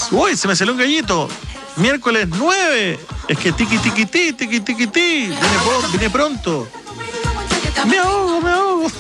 Uy, se me salió un gallito. Miércoles 9. Es que tiqui, tiqui, ti, tiqui, tiqui, ti. Viene pronto. Me ahogo.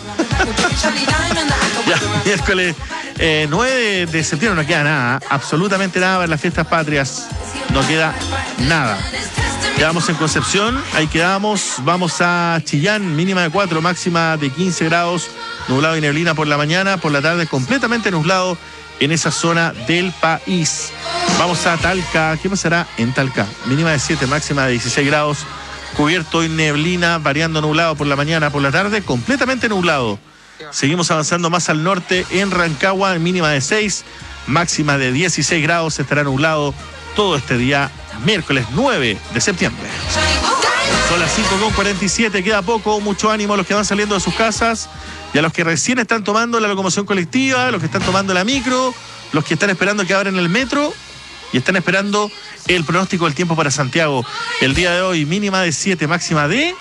Ya, miércoles 9 de septiembre no queda nada. Absolutamente nada para las fiestas patrias. No queda nada. Quedamos en Concepción, ahí quedamos. Vamos a Chillán, mínima de 4, máxima de 15 grados. Nublado y neblina por la mañana, por la tarde completamente nublado en esa zona del país. Vamos a Talca. ¿Qué pasará en Talca? Mínima de 7, máxima de 16 grados. Cubierto y neblina, variando nublado por la mañana, por la tarde completamente nublado. Seguimos avanzando más al norte en Rancagua, mínima de 6, máxima de 16 grados. Estará nublado todo este día, miércoles 9 de septiembre. Son las 5:47, queda poco. Mucho ánimo a los que van saliendo de sus casas y a los que recién están tomando la locomoción colectiva, los que están tomando la micro, los que están esperando que abran el metro y están esperando el pronóstico del tiempo para Santiago. El día de hoy, mínima de 7, máxima de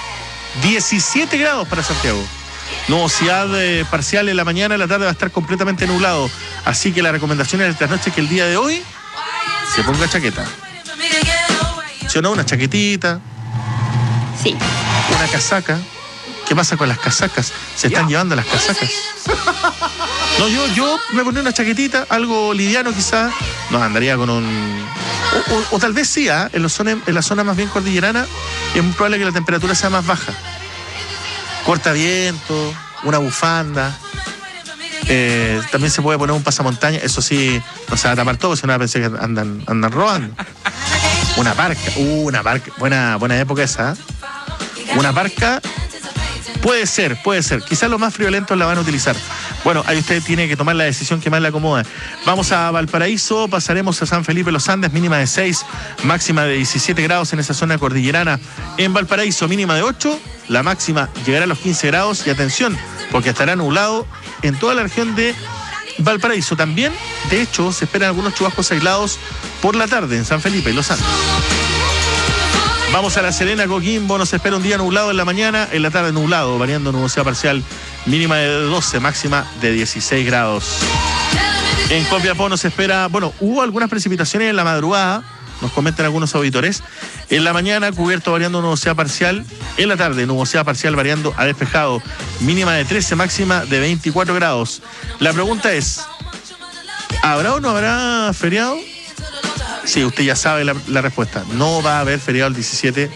17 grados para Santiago. Nubosidad parcial en la mañana, en la tarde va a estar completamente nublado. Así que la recomendación es esta noche que el día de hoy se ponga chaqueta. ¿Sí o no? Una chaquetita. Sí. Una casaca. ¿Qué pasa con las casacas? Se están llevando las casacas. No, yo me pondría una chaquetita, algo liviano quizás. No, andaría con un... O tal vez sí, en la zona más bien cordillerana es muy probable que la temperatura sea más baja. Cortaviento, una bufanda. También se puede poner un pasamontaña. Eso sí, no se va a tapar todo, si no pensé que andan robando. Una parca. Buena época esa. Una parca. Puede ser. Quizás los más friolentos la van a utilizar. Bueno, ahí usted tiene que tomar la decisión que más le acomoda. Vamos a Valparaíso, pasaremos a San Felipe Los Andes, mínima de 6, máxima de 17 grados en esa zona cordillerana. En Valparaíso, mínima de 8, la máxima llegará a los 15 grados. Y atención, porque estará nublado en toda la región de Valparaíso. También, de hecho, se esperan algunos chubascos aislados por la tarde en San Felipe y Los Andes. Vamos a La Serena, Coquimbo, nos espera un día nublado en la mañana, en la tarde nublado, variando nubosidad parcial, mínima de 12, máxima de 16 grados. En Copiapó nos espera, hubo algunas precipitaciones en la madrugada, nos comentan algunos auditores. En la mañana, cubierto variando nubosidad parcial, en la tarde nubosidad parcial variando a despejado, mínima de 13, máxima de 24 grados. La pregunta es, ¿habrá o no habrá feriado? Sí, usted ya sabe la respuesta. No va a haber feriado el 17.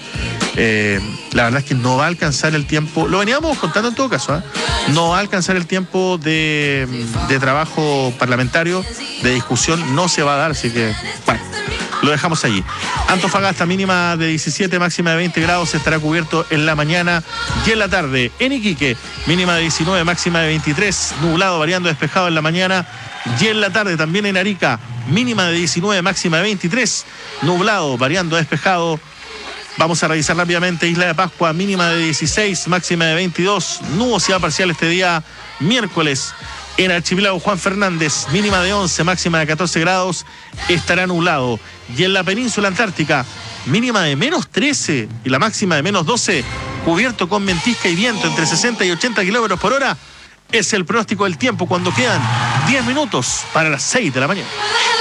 La verdad es que no va a alcanzar el tiempo. Lo veníamos contando en todo caso. No va a alcanzar el tiempo de trabajo parlamentario, de discusión. No se va a dar, así que, bueno, lo dejamos allí. Antofagasta, mínima de 17, máxima de 20 grados. Estará cubierto en la mañana y en la tarde. En Iquique, mínima de 19, máxima de 23. Nublado, variando despejado en la mañana y en la tarde. También en Arica, mínima de 19, máxima de 23, nublado, variando despejado. Vamos a revisar rápidamente Isla de Pascua, mínima de 16, máxima de 22, nubosidad parcial este día miércoles. En Archipiélago Juan Fernández, mínima de 11, máxima de 14 grados, estará nublado. Y en la península antártica, mínima de menos 13 y la máxima de menos 12, cubierto con ventisca y viento entre 60 y 80 kilómetros por hora. Es el pronóstico del tiempo cuando quedan 10 minutos para las 6 de la mañana.